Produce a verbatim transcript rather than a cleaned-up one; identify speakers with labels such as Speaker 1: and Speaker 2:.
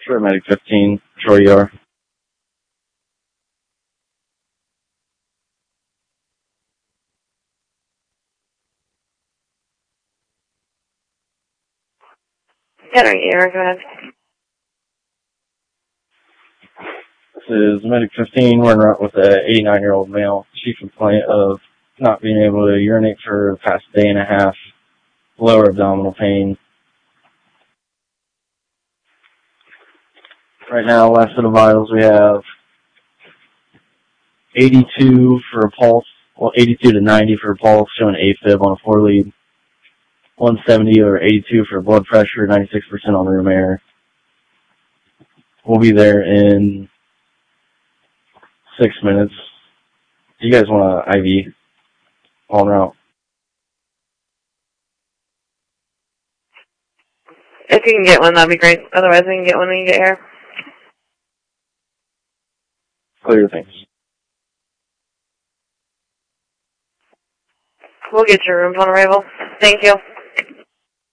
Speaker 1: Medic fifteen, sure you are.
Speaker 2: Yeah, right, go ahead.
Speaker 1: This is Medic fifteen. We're in route with an eighty-nine-year-old male. Chief complaint of not being able to urinate for the past day and a half. Lower abdominal pain. Right now, last set of vitals, we have eighty-two for a pulse, well, eighty-two to ninety for a pulse, showing AFib on a four lead. one seventy or eighty-two for blood pressure, ninety-six percent on room air. We'll be there in six minutes. Do you guys want an I V en route?
Speaker 2: If you can get one, that'd be great. Otherwise, we can get one when you get here.
Speaker 1: Clear, thanks.
Speaker 2: We'll get your rooms on arrival. Thank you.